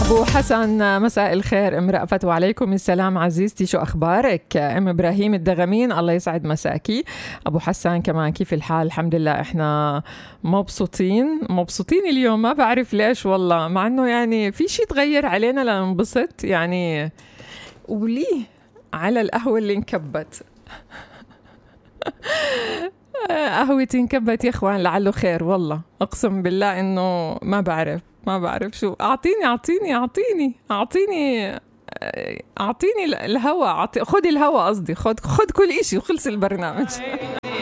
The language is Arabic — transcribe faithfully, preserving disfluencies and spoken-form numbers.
أبو حسن مساء الخير. ام رأفت وعليكم السلام عزيزتي، شو أخبارك؟ ام إبراهيم الدغمين الله يسعد مساكي. أبو حسن كمان كيف الحال؟ الحمد لله إحنا مبسوطين مبسوطين اليوم، ما بعرف ليش والله، مع أنه يعني في شيء تغير علينا لننبسط يعني. وليه على القهوة اللي انكبت قهوتي انكبت يا اخوان، لعله خير والله، اقسم بالله انه ما بعرف ما بعرف شو. اعطيني اعطيني اعطيني اعطيني اعطيني الهوا، خذ الهوا قصدي، خذ خذ كل اشي وخلص البرنامج.